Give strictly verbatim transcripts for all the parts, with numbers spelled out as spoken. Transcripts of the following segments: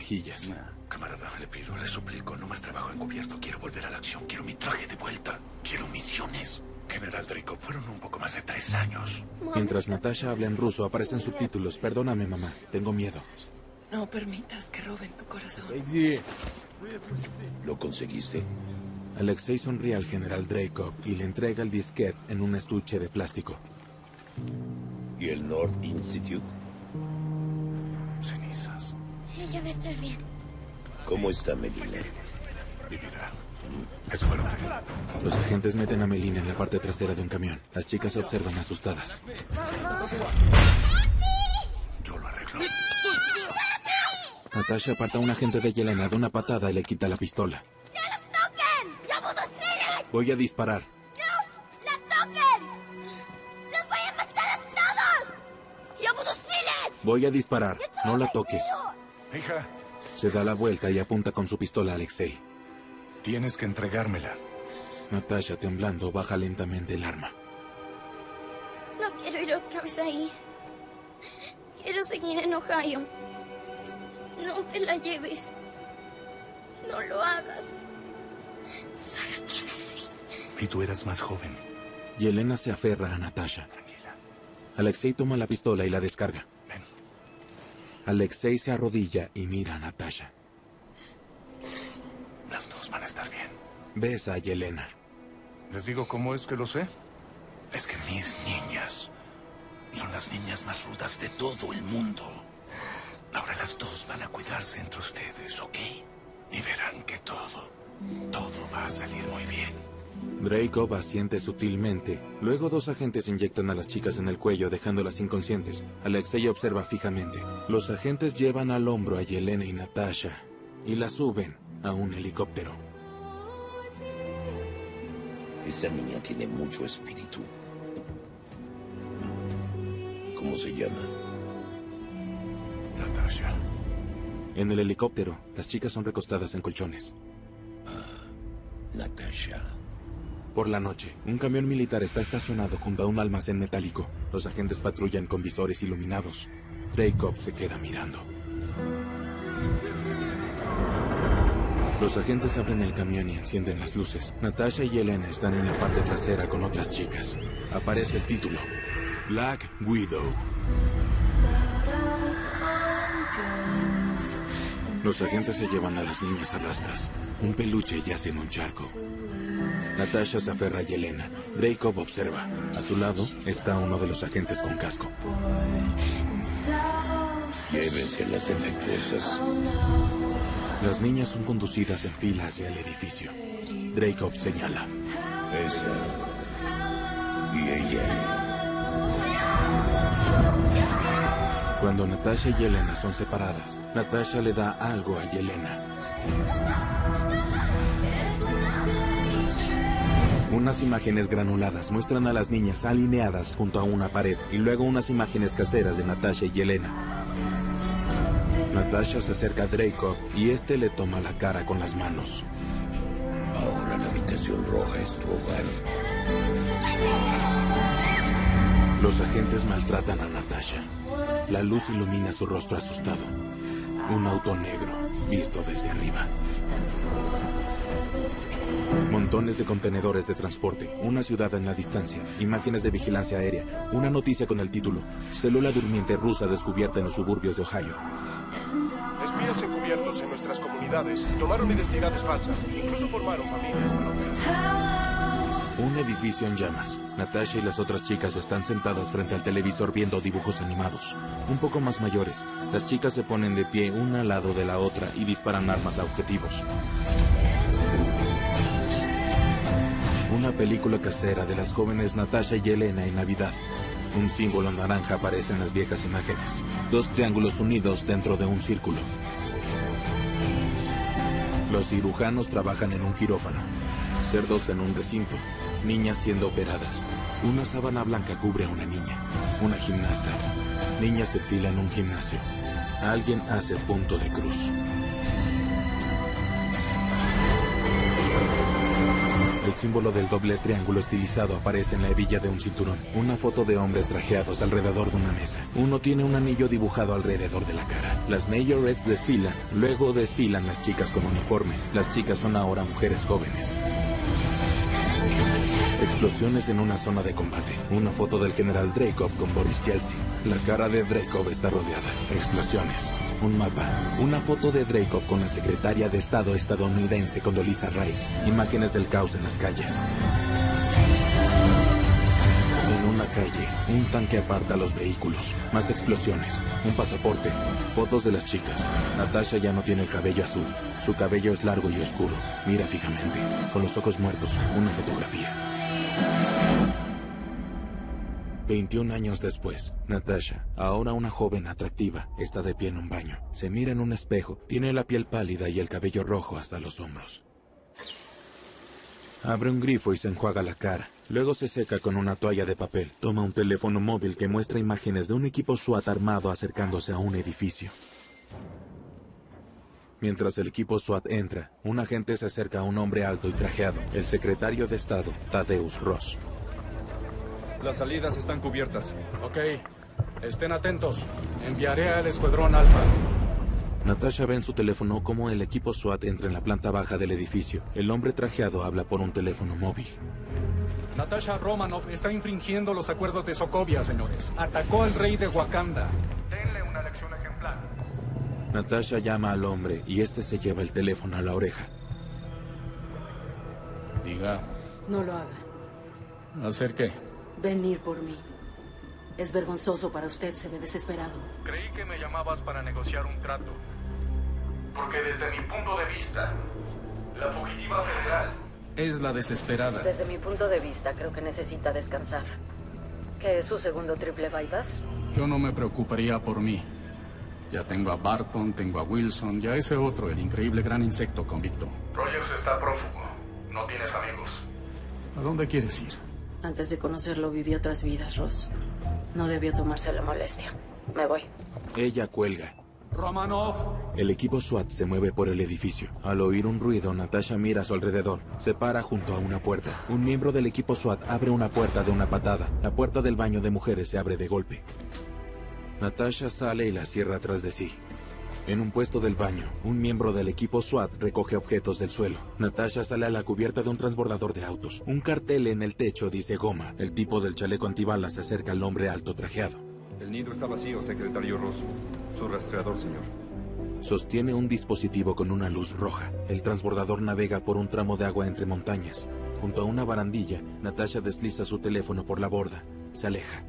mejillas. Camarada, le pido, le suplico, no más trabajo encubierto. Quiero volver a la acción, quiero mi traje de vuelta. Quiero misiones. General Dreykov, fueron un poco más de tres años. Mientras Natasha habla en ruso, aparecen subtítulos. Perdóname, mamá. Tengo miedo. No permitas que roben tu corazón. ¿Lo conseguiste? Alexei sonríe al general Dreykov y le entrega el disquete en un estuche de plástico. ¿Y el Nord Institute? Cenizas. Ella va a estar bien. ¿Cómo está Melina? Vivirá. Es fuerte. Los agentes meten a Melina en la parte trasera de un camión. Las chicas se observan asustadas. Yo lo arreglo. Natasha aparta a un agente de Yelena de una patada y le quita la pistola. ¡No la toquen! ¡Ya puedo streeling! Voy a disparar. ¡No la toquen! ¡Los voy a matar a todos! ¡Ya puedo streeling! Voy a disparar. No la toques. Hija, Se da la vuelta y apunta con su pistola a Alexei. tienes que entregármela. Natasha, temblando, baja lentamente el arma. No quiero ir otra vez ahí. Quiero seguir en Ohio. No te la lleves. No lo hagas. Solo tienes seis. Y tú eras más joven. Yelena se aferra a Natasha. Tranquila. Alexei toma la pistola y la descarga. Ven. Alexei se arrodilla y mira a Natasha. Las dos van a estar bien. Besa a Yelena. ¿Les digo cómo es que lo sé? Es que mis niñas son las niñas más rudas de todo el mundo. Ahora las dos van a cuidarse entre ustedes, ¿ok? Y verán que todo, todo va a salir muy bien. Dreykov asiente sutilmente. Luego dos agentes inyectan a las chicas en el cuello, dejándolas inconscientes. Alexei observa fijamente. Los agentes llevan al hombro a Yelena y Natasha y la suben a un helicóptero. Esa niña tiene mucho espíritu. ¿Cómo se llama? Natasha. En el helicóptero, las chicas son recostadas en colchones. Natasha. Por la noche, un camión militar está estacionado junto a un almacén metálico. Los agentes patrullan con visores iluminados. Dreykov se queda mirando. Los agentes abren el camión y encienden las luces. Natasha y Yelena están en la parte trasera con otras chicas. Aparece el título: Black Widow. Los agentes se llevan a las niñas a rastras. Un peluche yace en un charco. Natasha se aferra a Yelena. Dreykov observa. A su lado está uno de los agentes con casco. Llévense las defectuosas. Las niñas son conducidas en fila hacia el edificio. Dreykov señala. Esa. Y ella. Cuando Natasha y Yelena son separadas, Natasha le da algo a Yelena. Unas imágenes granuladas muestran a las niñas alineadas junto a una pared y luego unas imágenes caseras de Natasha y Yelena. Natasha se acerca a Dreykov y este le toma la cara con las manos. Ahora la habitación roja es tu hogar. Los agentes maltratan a Natasha. La luz ilumina su rostro asustado. Un auto negro, visto desde arriba. Montones de contenedores de transporte, una ciudad en la distancia, imágenes de vigilancia aérea, una noticia con el título: Célula durmiente rusa descubierta en los suburbios de Ohio. Espías encubiertos en nuestras comunidades tomaron identidades falsas, incluso formaron familias para operar. Un edificio en llamas. Natasha y las otras chicas están sentadas frente al televisor viendo dibujos animados. Un poco más mayores, las chicas se ponen de pie una al lado de la otra y disparan armas a objetivos. Una película casera de las jóvenes Natasha y Yelena en Navidad. Un símbolo naranja aparece en las viejas imágenes. Dos triángulos unidos dentro de un círculo. Los cirujanos trabajan en un quirófano. Cerdos en un recinto. Niñas siendo operadas. Una sábana blanca cubre a una niña. Una gimnasta. Niñas en fila en un gimnasio. Alguien hace punto de cruz. El símbolo del doble triángulo estilizado aparece en la hebilla de un cinturón. Una foto de hombres trajeados alrededor de una mesa. Uno tiene un anillo dibujado alrededor de la cara. Las majorettes desfilan, luego desfilan las chicas con uniforme. Las chicas son ahora mujeres jóvenes. Explosiones en una zona de combate. Una foto del general Dreykov con Boris Yeltsin. La cara de Dreykov está rodeada. Explosiones. Un mapa. Una foto de Dreykov con la secretaria de Estado estadounidense Condoleezza Rice. Imágenes del caos en las calles. En una calle, un tanque aparta los vehículos. Más explosiones. Un pasaporte. Fotos de las chicas. Natasha ya no tiene el cabello azul. Su cabello es largo y oscuro. Mira fijamente. Con los ojos muertos. Una fotografía. veintiún años después, Natasha, ahora una joven atractiva, está de pie en un baño. Se mira en un espejo, tiene la piel pálida y el cabello rojo hasta los hombros. Abre un grifo y se enjuaga la cara. Luego se seca con una toalla de papel. Toma un teléfono móvil que muestra imágenes de un equipo SWAT armado acercándose a un edificio. Mientras el equipo SWAT entra, un agente se acerca a un hombre alto y trajeado, el secretario de Estado, Tadeusz Ross. Las salidas están cubiertas. Ok. Estén atentos. Enviaré al escuadrón Alfa. Natasha ve en su teléfono cómo el equipo SWAT entra en la planta baja del edificio. El hombre trajeado habla por un teléfono móvil. Natasha Romanoff está infringiendo los acuerdos de Sokovia, señores. Atacó al rey de Wakanda. Denle una lección ejemplar. Natasha llama al hombre y este se lleva el teléfono a la oreja. Diga. No lo haga. ¿Hacer qué? Venir por mí. Es vergonzoso para usted, se ve desesperado. Creí que me llamabas para negociar un trato. Porque desde mi punto de vista, la fugitiva federal es la desesperada. Desde mi punto de vista, creo que necesita descansar. ¿Qué es su segundo triple bypass? Yo no me preocuparía por mí. Ya tengo a Barton, tengo a Wilson, ya ese otro, el increíble gran insecto convicto. Rogers está prófugo. No tienes amigos. ¿A dónde quieres ir? Antes de conocerlo, viví otras vidas, Ross. No debió tomarse la molestia. Me voy. Ella cuelga. Romanoff. El equipo SWAT se mueve por el edificio. Al oír un ruido, Natasha mira a su alrededor. Se para junto a una puerta. Un miembro del equipo SWAT abre una puerta de una patada. La puerta del baño de mujeres se abre de golpe. Natasha sale y la cierra tras de sí. En un puesto del baño, un miembro del equipo SWAT recoge objetos del suelo. Natasha sale a la cubierta de un transbordador de autos. Un cartel en el techo dice goma. El tipo del chaleco antibalas se acerca al hombre alto trajeado. El nido está vacío, secretario Ross. Su rastreador, señor. Sostiene un dispositivo con una luz roja. El transbordador navega por un tramo de agua entre montañas. Junto a una barandilla, Natasha desliza su teléfono por la borda. Se aleja.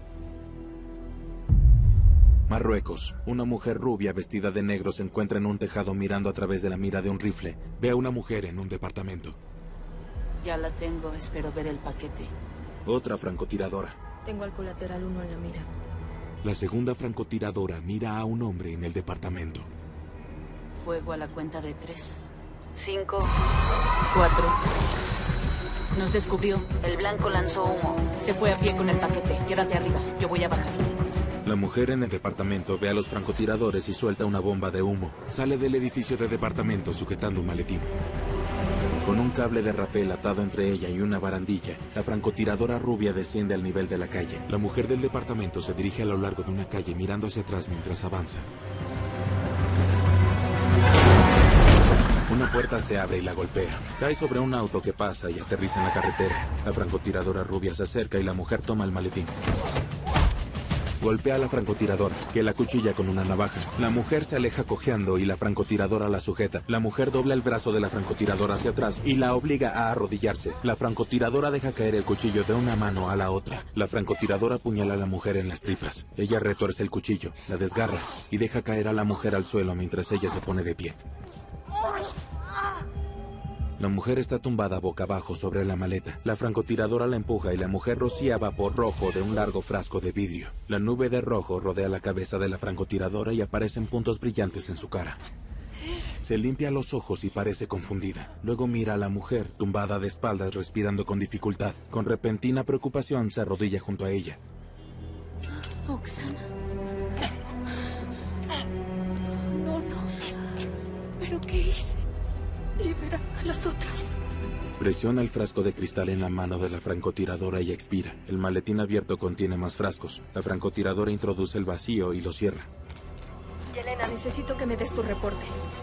Marruecos. Una mujer rubia vestida de negro se encuentra en un tejado mirando a través de la mira de un rifle. Ve a una mujer en un departamento. Ya la tengo, espero ver el paquete. Otra francotiradora. Tengo al colateral uno en la mira. La segunda francotiradora mira a un hombre en el departamento. Fuego a la cuenta de tres. Cinco. Cuatro. Nos descubrió. El blanco lanzó humo. Se fue a pie con el paquete. Quédate arriba. Yo voy a bajar. La mujer en el departamento ve a los francotiradores y suelta una bomba de humo. Sale del edificio de departamento sujetando un maletín. Con un cable de rapel atado entre ella y una barandilla, la francotiradora rubia desciende al nivel de la calle. La mujer del departamento se dirige a lo largo de una calle mirando hacia atrás mientras avanza. Una puerta se abre y la golpea. Cae sobre un auto que pasa y aterriza en la carretera. La francotiradora rubia se acerca y la mujer toma el maletín. Golpea a la francotiradora, que la cuchilla con una navaja. La mujer se aleja cojeando y la francotiradora la sujeta. La mujer dobla el brazo de la francotiradora hacia atrás y la obliga a arrodillarse. La francotiradora deja caer el cuchillo de una mano a la otra. La francotiradora apuñala a la mujer en las tripas. Ella retuerce el cuchillo, la desgarra y deja caer a la mujer al suelo mientras ella se pone de pie. La mujer está tumbada boca abajo sobre la maleta. La francotiradora la empuja y la mujer rocía vapor rojo de un largo frasco de vidrio. La nube de rojo rodea la cabeza de la francotiradora y aparecen puntos brillantes en su cara. Se limpia los ojos y parece confundida. Luego mira a la mujer, tumbada de espaldas, respirando con dificultad. Con repentina preocupación se arrodilla junto a ella. Oksana. No, no. ¿Pero qué hice? Libera a las otras. Presiona el frasco de cristal en la mano de la francotiradora y expira. El maletín abierto contiene más frascos. La francotiradora introduce el vacío y lo cierra. Yelena, necesito que me des tu reporte.